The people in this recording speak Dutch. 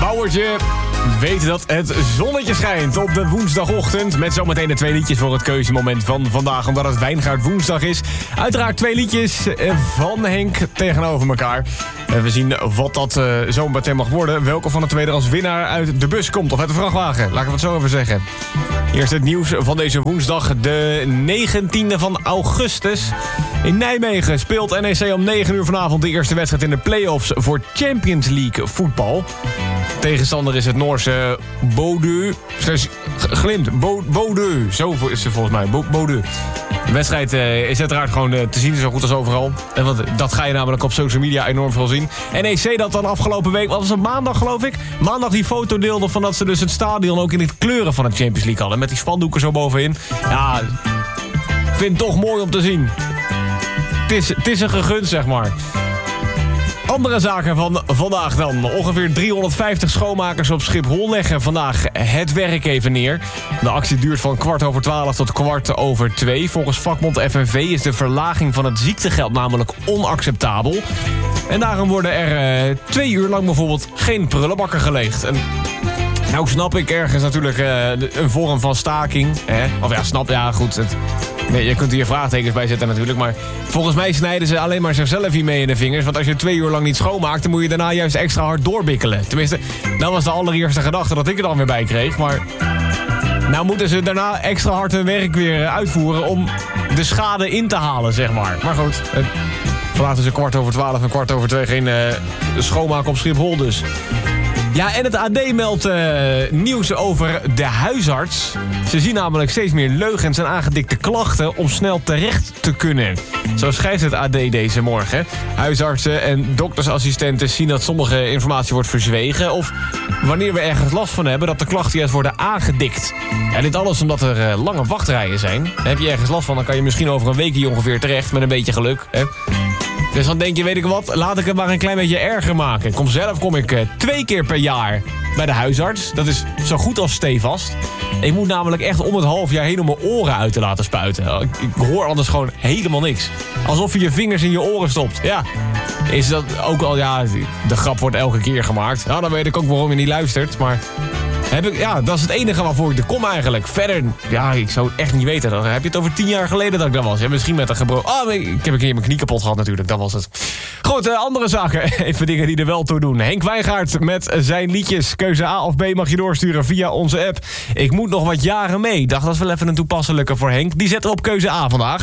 Bouwertje weet dat het zonnetje schijnt op de woensdagochtend. Met zometeen de 2 liedjes voor het keuzemoment van vandaag. Omdat het Wijngaard woensdag is. Uiteraard 2 liedjes van Henk tegenover elkaar. We zien wat dat zometeen mag worden. Welke van de twee er als winnaar uit de bus komt. Of uit de vrachtwagen. Laat ik het zo even zeggen. Eerst het nieuws van deze woensdag. De 19e van augustus. In Nijmegen speelt NEC om 9 uur vanavond de eerste wedstrijd in de play-offs voor Champions League voetbal. Tegenstander is het Noorse Bodø. Glimt. Bodø. Zo is het volgens mij. Bodø. De wedstrijd is uiteraard gewoon te zien, zo goed als overal. Want dat ga je namelijk op social media enorm veel zien. NEC dat dan afgelopen week, wat was het, maandag geloof ik? Maandag die foto deelde van dat ze dus het stadion ook in de kleuren van de Champions League hadden. Met die spandoeken zo bovenin. Ja, ik vind het toch mooi om te zien. Het is een gegund, zeg maar. Andere zaken van vandaag dan. Ongeveer 350 schoonmakers op Schiphol leggen vandaag het werk even neer. De actie duurt van 12:15 tot 1:15. Volgens vakbond FNV is de verlaging van het ziektegeld namelijk onacceptabel. En daarom worden er 2 uur lang bijvoorbeeld geen prullenbakken geleegd. En nou snap ik ergens natuurlijk een vorm van staking. Hè? Of ja, snap, ja goed. Nee, je kunt hier vraagtekens bij zetten natuurlijk. Maar volgens mij snijden ze alleen maar zichzelf hiermee in de vingers. Want als je 2 uur lang niet schoonmaakt, dan moet je daarna juist extra hard doorbikkelen. Tenminste, dat was de allereerste gedachte dat ik er dan weer bij kreeg. Maar nou moeten ze daarna extra hard hun werk weer uitvoeren om de schade in te halen, zeg maar. Maar goed, vandaag is het 12:15 en 1:15 geen schoonmaak op Schiphol dus. Ja, en het AD meldt nieuws over de huisarts. Ze zien namelijk steeds meer leugens en aangedikte klachten om snel terecht te kunnen. Zo schrijft het AD deze morgen. Huisartsen en doktersassistenten zien dat sommige informatie wordt verzwegen. Of wanneer we ergens last van hebben, dat de klachten juist worden aangedikt. En dit alles omdat er lange wachtrijen zijn. Heb je ergens last van, dan kan je misschien over een weekje ongeveer terecht met een beetje geluk. Hè? Dus dan denk je, weet ik wat, laat ik het maar een klein beetje erger maken. Kom ik 2 keer per jaar bij de huisarts. Dat is zo goed als stevast. Ik moet namelijk echt om het half jaar heen om mijn oren uit te laten spuiten. Ik hoor anders gewoon helemaal niks. Alsof je je vingers in je oren stopt. Ja, is dat ook al, ja, de grap wordt elke keer gemaakt. Nou, dan weet ik ook waarom je niet luistert, maar dat is het enige waarvoor ik er kom eigenlijk. Verder, ja, ik zou het echt niet weten. Dan heb je het over 10 jaar geleden dat ik daar was. Ja, misschien met een gebroken... ik heb een keer mijn knie kapot gehad natuurlijk, dat was het. Goed, andere zaken. Even dingen die er wel toe doen. Henk Wijngaard met zijn liedjes. Keuze A of B mag je doorsturen via onze app. Ik moet nog wat jaren mee. Dacht, dat is wel even een toepasselijke voor Henk. Die zet er op keuze A vandaag.